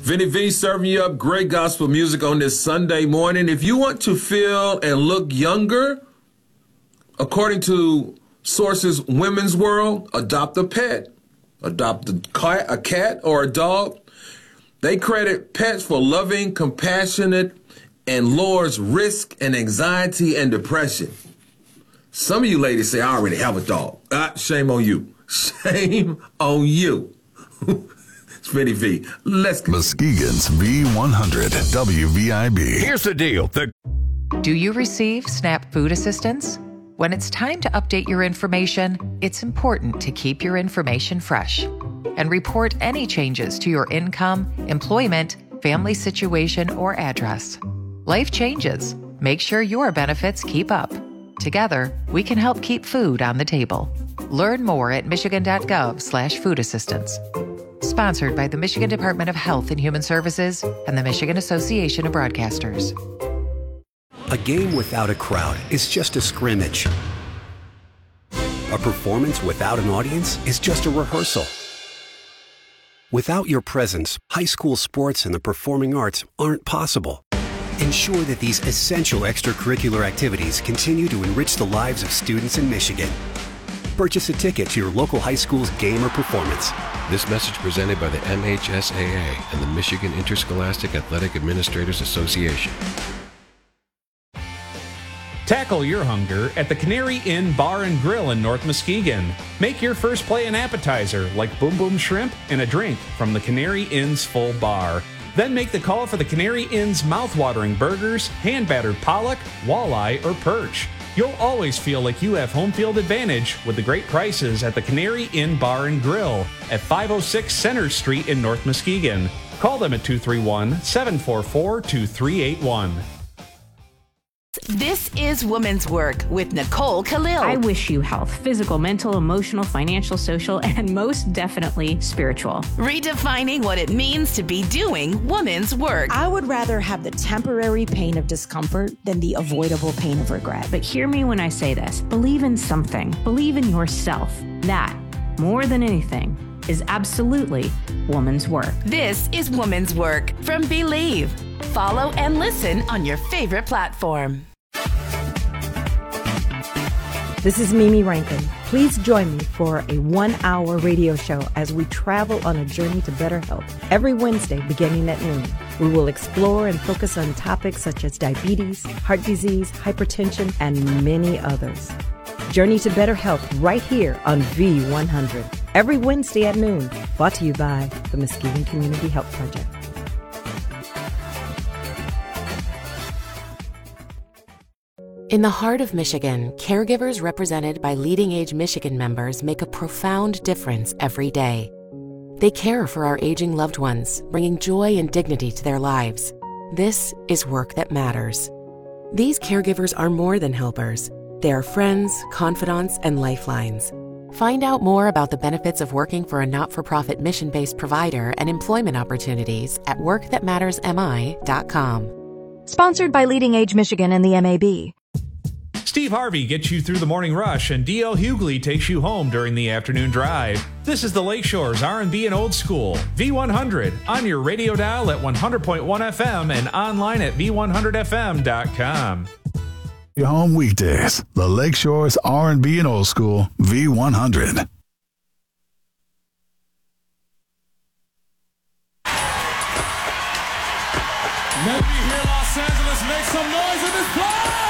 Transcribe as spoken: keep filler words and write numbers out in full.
Vinny V serving you up great gospel music on this Sunday morning. If you want to feel and look younger, according to sources Women's World, adopt a pet. Adopt a cat, a cat or a dog. They credit pets for loving, compassionate, and lowers risk and anxiety and depression. Some of you ladies say, I already have a dog. Ah, shame on you. Shame on you. It's Vinny V. Let's go. Muskegon's V one hundred W V I B. Here's the deal. The- Do you receive SNAP food assistance? When it's time to update your information, it's important to keep your information fresh and report any changes to your income, employment, family situation, or address. Life changes. Make sure your benefits keep up. Together, we can help keep food on the table. Learn more at michigan.gov slash food assistance. Sponsored by the Michigan Department of Health and Human Services and the Michigan Association of Broadcasters. A game without a crowd is just a scrimmage. A performance without an audience is just a rehearsal. Without your presence, high school sports and the performing arts aren't possible. Ensure that these essential extracurricular activities continue to enrich the lives of students in Michigan. Purchase a ticket to your local high school's game or performance. This message presented by the M H S A A and the Michigan Interscholastic Athletic Administrators Association. Tackle your hunger at the Canary Inn Bar and Grill in North Muskegon. Make your first play an appetizer like Boom Boom Shrimp and a drink from the Canary Inn's full bar. Then make the call for the Canary Inn's mouth-watering burgers, hand-battered pollock, walleye, or perch. You'll always feel like you have home field advantage with the great prices at the Canary Inn Bar and Grill at five oh six Center Street in North Muskegon. Call them at two three one, seven four four, two three eight one. This is Woman's Work with Nicole Khalil. I wish you health, physical, mental, emotional, financial, social, and most definitely spiritual. Redefining what it means to be doing woman's work. I would rather have the temporary pain of discomfort than the avoidable pain of regret. But hear me when I say this. Believe in something. Believe in yourself. That, more than anything, is absolutely woman's work. This is Woman's Work from Believe. Follow and listen on your favorite platform. This is Mimi Rankin. Please join me for a one-hour radio show as we travel on a journey to better health. Every Wednesday beginning at noon, we will explore and focus on topics such as diabetes, heart disease, hypertension, and many others. Journey to better health right here on V one hundred. Every Wednesday at noon. Brought to you by the Muskegon Community Health Project. In the heart of Michigan, caregivers represented by Leading Age Michigan members make a profound difference every day. They care for our aging loved ones, bringing joy and dignity to their lives. This is work that matters. These caregivers are more than helpers. They are friends, confidants, and lifelines. Find out more about the benefits of working for a not-for-profit mission-based provider and employment opportunities at work that matters m i dot com. Sponsored by Leading Age Michigan and the M A B. Steve Harvey gets you through the morning rush, and D L Hughley takes you home during the afternoon drive. This is the Lakeshore's R and B and Old School, V one hundred, on your radio dial at one hundred point one F M and online at v one hundred f m dot com. Your home weekdays, the Lakeshore's R and B and Old School, V one hundred. Let me hear Los Angeles make some noise in this place!